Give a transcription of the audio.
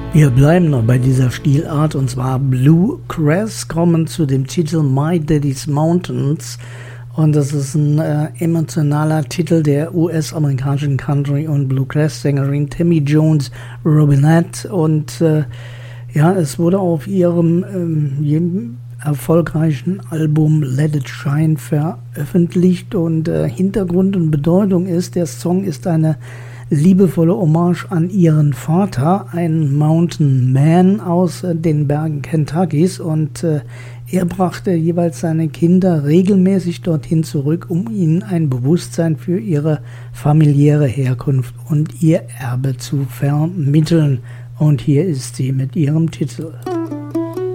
Wir bleiben noch bei dieser Stilart, und zwar Bluegrass, kommen zu dem Titel My Daddy's Mountains, und das ist ein emotionaler Titel der US-amerikanischen Country- und Bluegrass-Sängerin Tammy Jones Robinette, und ja, es wurde auf ihrem erfolgreichen Album Let It Shine veröffentlicht, und Hintergrund und Bedeutung ist, der Song ist eine liebevolle Hommage an ihren Vater, ein Mountain Man aus den Bergen Kentuckys, und er brachte jeweils seine Kinder regelmäßig dorthin zurück, um ihnen ein Bewusstsein für ihre familiäre Herkunft und ihr Erbe zu vermitteln. Und hier ist sie mit ihrem Titel.